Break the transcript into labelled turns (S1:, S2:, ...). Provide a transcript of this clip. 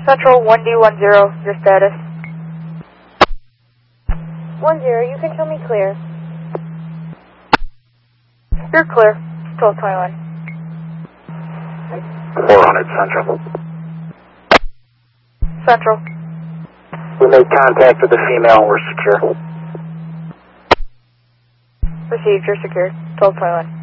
S1: Central 1D10, your status. 10, you can show me clear. You're clear. 1221.
S2: 400 Central.
S1: Central.
S2: We made contact with the female and we're secure.
S1: Received, you're secure. 1221.